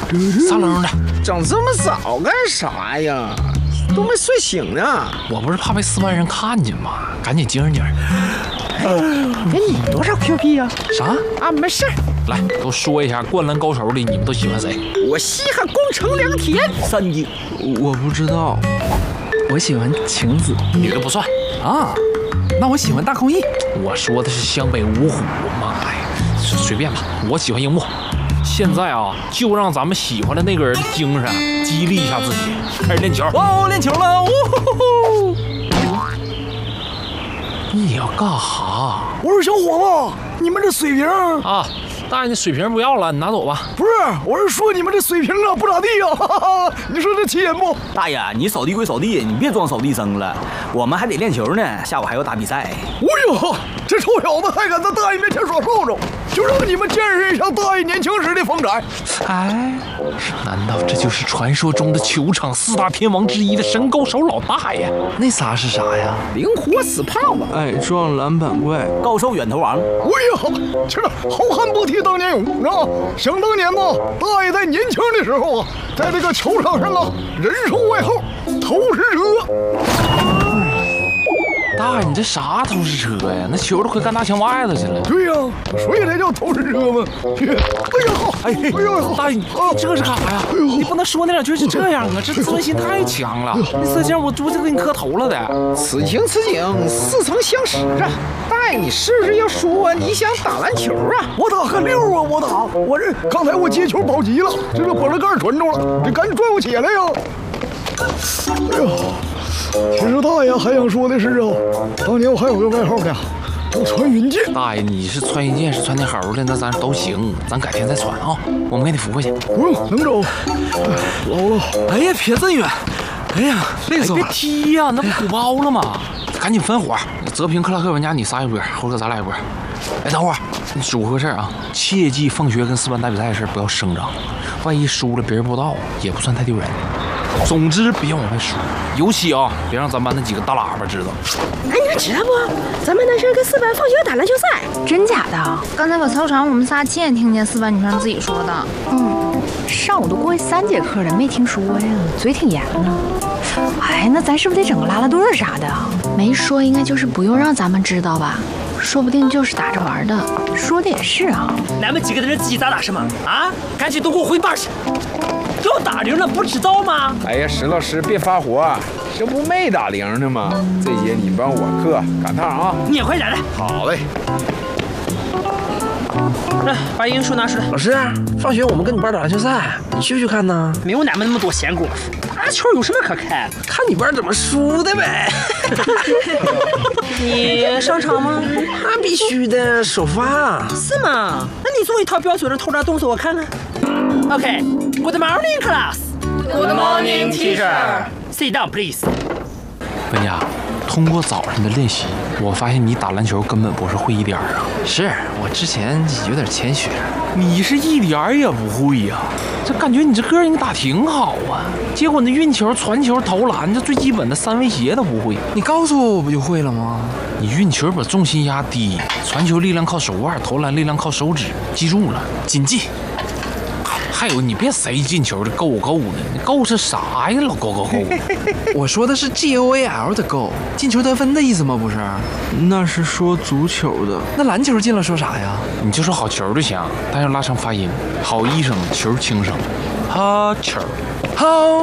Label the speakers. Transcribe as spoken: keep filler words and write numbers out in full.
Speaker 1: 撒冷的，
Speaker 2: 整这么早干啥呀？都没睡醒呢。
Speaker 1: 我不是怕被四万人看见吗？赶紧精神点。
Speaker 2: 给你多少 Q P 呀？
Speaker 1: 啥
Speaker 2: 啊，没事。
Speaker 1: 来，给我说一下《灌篮高手》里你们都喜欢谁？
Speaker 2: 我稀罕宫城良田。
Speaker 3: 三姨，
Speaker 4: 我不知道。我喜欢晴子，
Speaker 1: 女的不算
Speaker 4: 啊。那我喜欢大空翼。
Speaker 1: 我说的是湘北五虎。妈呀，随随便吧。我喜欢樱木。现在啊，就让咱们喜欢的那个人的精神激励一下自己，开始练球。
Speaker 4: 哦，练球了！呜呼呼！
Speaker 1: 你要干哈？
Speaker 3: 我说小伙子，你们这水平
Speaker 1: 啊！大爷，你水瓶不要了，你拿走吧。
Speaker 3: 不是，我是说你们这水平啊不咋地啊，哈哈哈，你说这气人不？大爷，你扫地归扫地，你别装扫地僧了，我们还得练球呢，下午还要打比赛。哎呦，这臭小子还敢在大爷面前耍瘦肉，就让你们见识一下大爷年轻时的风采。
Speaker 1: 哎，难道这就是传说中的球场四大天王之一的神高手老大爷？
Speaker 4: 那仨是啥呀？
Speaker 2: 灵活死胖子，
Speaker 4: 矮壮篮板怪，
Speaker 3: 高瘦远投王。
Speaker 5: 哎呀，这个好汉不提当年勇啊！想当年呢，大爷在年轻的时候啊，在这个球场上啊，人送外号投石车。
Speaker 1: 大爷，你这啥投石车呀？那球都快干大墙外头去了。
Speaker 5: 对呀、啊，所以才叫投石车嘛。哎呀好，
Speaker 1: 哎哎呦，大爷，你这是干啥呀？哎、你不能说那两句就这样啊，这自尊心太强了。你再这样，我我就给你磕头了的。
Speaker 2: 此情此景，似曾相识啊！大爷，你是不是要说你想打篮球啊？
Speaker 5: 我打个溜啊！我打，我这刚才我接球跑急了，这个把这杆传住了，这赶紧拽我起来呀！哎呀！其实大爷还想说的是啊，当年我还有个外号呢，叫穿云箭。
Speaker 1: 大爷，你是穿云箭是穿天猴的，那咱都行，咱改天再穿啊，我们给你扶回去。
Speaker 5: 不用，能走。老了。
Speaker 4: 哎呀，撇这么远，哎呀，累死我！
Speaker 1: 别踢呀、啊，那不鼓包了吗？赶紧分伙，泽平、克拉克玩家你仨一波，猴哥咱俩一波。哎，等会儿，你嘱咐个事儿啊，切记放学跟四班打比赛的事不要声张，万一输了别人不知道也不算太丢人。总之别往外说，尤其啊，别让咱班那几个大喇叭知道。
Speaker 6: 哎，你们知道不？咱们男生跟四班放学打篮球赛，
Speaker 7: 真假的？刚才我操场我们仨亲眼听见四班女生自己说的。
Speaker 6: 嗯，
Speaker 7: 上午都过去三节课了，没听说呀，嘴挺严呢。哎，那咱是不是得整个啦啦队啥的？没说，应该就是不用让咱们知道吧？说不定就是打着玩的。说的也是啊。
Speaker 8: 咱们几个在这叽叽喳喳什么啊？赶紧都给我回班去！要打铃了，不知道吗？
Speaker 2: 哎呀，石老师别发火，这不没打铃呢吗？这节你帮我课，赶趟啊！
Speaker 8: 你也快点的。
Speaker 2: 好嘞。
Speaker 8: 来，把英书拿出来。
Speaker 4: 老师，放学我们跟你班打篮球赛，你去不去看呢？
Speaker 8: 没有咱们那么多闲工夫，打球有什么可看？
Speaker 4: 看你班怎么输的呗。
Speaker 8: 你上场吗？
Speaker 4: 那必须的，首发。
Speaker 8: 是吗？那你做一套标准的投篮动作，我看看。OK，Good morning, class.
Speaker 9: Good morning, teacher.
Speaker 8: Sit down, please.
Speaker 1: 文佳，通过早上的练习，我发现你打篮球根本不是会一点儿啊。
Speaker 4: 是我之前有点谦虚。
Speaker 1: 你是一点儿也不会呀、啊？这感觉你这个应该打挺好啊，结果那运球、传球、投篮，这最基本的三威胁都不会。
Speaker 4: 你告诉我，我不就会了吗？
Speaker 1: 你运球把重心压低，传球力量靠手腕，投篮力量靠手指，记住了，谨记。还有，你别谁进球的够够的，你够是啥呀？老够够够！
Speaker 4: 我说的是 G O A L 的够，进球得分的意思吗？不是，那是说足球的。那篮球进了说啥呀？
Speaker 1: 你就说好球就行，但要拉长发音，好医生球轻声，好球，
Speaker 4: 好。